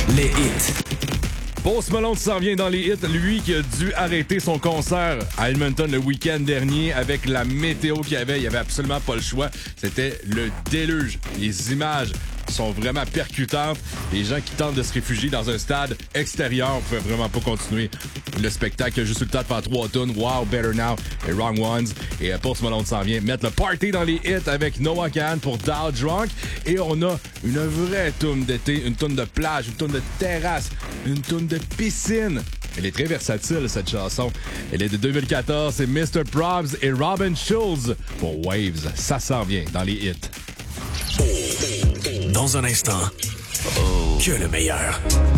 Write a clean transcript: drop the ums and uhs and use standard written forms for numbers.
Les hits. Post Malone s'en vient dans les hits, lui qui a dû arrêter son concert à Edmonton le week-end dernier avec la météo qu'il y avait. Il n'y avait absolument pas le choix. C'était le déluge. Les images sont vraiment percutantes. Les gens qui tentent de se réfugier dans un stade extérieur ne pouvaient vraiment pas continuer le spectacle. Il a juste eu le temps de faire 3 tunes. Wow, Better Now et Wrong Ones. Et Post Malone s'en vient mettre le party dans les hits avec Noah Kahan pour Dow Drunk. Et on a une vraie toune d'été, une toune de plage, une toune de terrasse, une toune de piscine. Elle est très versatile, cette chanson. Elle est de 2014. C'est Mr. Probs et Robin Schulz pour Waves. Ça s'en vient dans les hits. Dans un instant, que le meilleur.